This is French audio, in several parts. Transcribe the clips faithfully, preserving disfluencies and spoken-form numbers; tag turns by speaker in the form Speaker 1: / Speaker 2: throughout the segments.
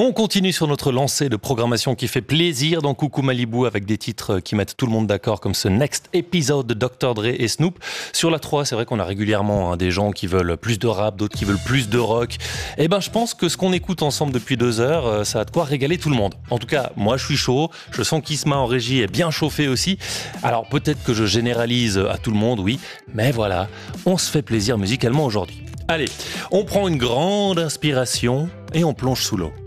Speaker 1: On continue sur notre lancée de programmation qui fait plaisir dans Coucou Malibu avec des titres qui mettent tout le monde d'accord comme ce Next Episode de docteur Dre et Snoop. Sur la trois, c'est vrai qu'on a régulièrement hein, des gens qui veulent plus de rap, d'autres qui veulent plus de rock. Eh ben, je pense que ce qu'on écoute ensemble depuis deux heures, ça a de quoi régaler tout le monde. En tout cas, moi je suis chaud, je sens qu'Isma en régie est bien chauffé aussi. Alors peut-être que je généralise à tout le monde, oui, mais voilà, on se fait plaisir musicalement aujourd'hui. Allez, on prend une grande inspiration et on plonge sous l'eau.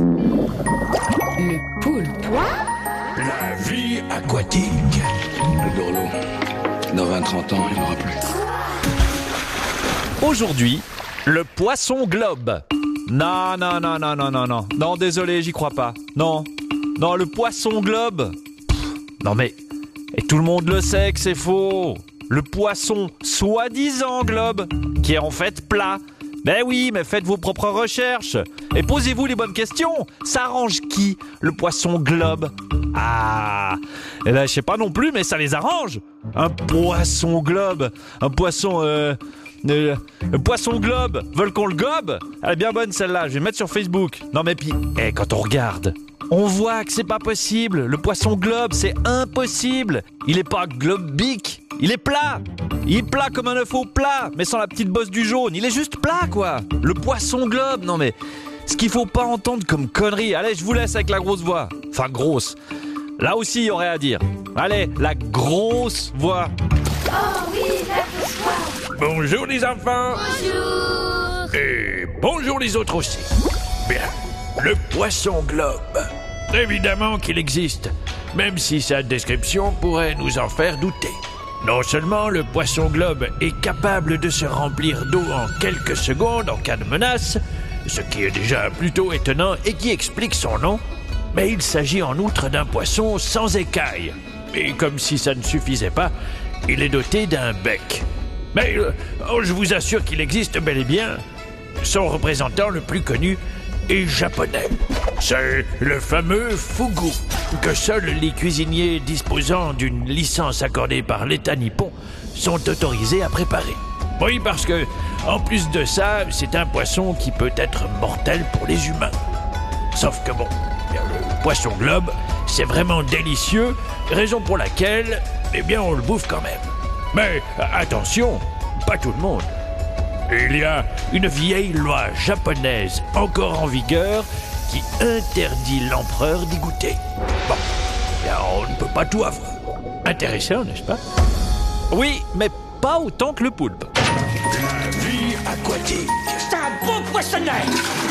Speaker 2: Le poulpe.
Speaker 3: La vie aquatique. Le Dorlo. Dans vingt trente ans, il n'y en aura plus.
Speaker 4: Aujourd'hui, le poisson globe. Non, non, non, non, non, non, non. Non, désolé, j'y crois pas. Non. Non, le poisson globe. Pff, non mais, et tout le monde le sait que c'est faux. Le poisson soi-disant globe, qui est en fait plat. Ben oui, mais faites vos propres recherches. Et posez-vous les bonnes questions. Ça arrange qui, le poisson globe? Ah, et là, je sais pas non plus, mais ça les arrange. Un poisson globe. Un poisson... Euh, euh, un poisson globe. Veulent qu'on le gobe? Elle est bien bonne celle-là, je vais mettre sur Facebook. Non mais puis, eh, quand on regarde, on voit que c'est pas possible. Le poisson globe, c'est impossible. Il est pas globique, il est plat. Il est plat comme un œuf au plat, mais sans la petite bosse du jaune. Il est juste plat, quoi. Le poisson globe, non mais... Ce qu'il faut pas entendre comme connerie. Allez, je vous laisse avec la grosse voix. Enfin, grosse. Là aussi, il y aurait à dire. Allez, la grosse voix.
Speaker 2: Oh oui, la grosse voix.
Speaker 5: Bonjour les enfants.
Speaker 2: Bonjour.
Speaker 5: Et bonjour les autres aussi. Bien, le poisson globe. Évidemment qu'il existe, même si sa description pourrait nous en faire douter. Non seulement le poisson globe est capable de se remplir d'eau en quelques secondes en cas de menace, ce qui est déjà plutôt étonnant et qui explique son nom, mais il s'agit en outre d'un poisson sans écailles. Et comme si ça ne suffisait pas, il est doté d'un bec. Mais euh, oh, je vous assure qu'il existe bel et bien. Son représentant le plus connu est japonais. C'est le fameux fugu, que seuls les cuisiniers disposant d'une licence accordée par l'État nippon sont autorisés à préparer. Oui, parce que, en plus de ça, c'est un poisson qui peut être mortel pour les humains. Sauf que bon, le poisson globe, c'est vraiment délicieux, raison pour laquelle, eh bien, on le bouffe quand même. Mais attention, pas tout le monde. Il y a une vieille loi japonaise encore en vigueur qui interdit l'empereur d'y goûter. Bon, bien, on ne peut pas tout avoir. Intéressant, n'est-ce pas?
Speaker 4: Oui, mais pas autant que le poulpe.
Speaker 3: La vie aquatique.
Speaker 6: C'est un beau poissonnet.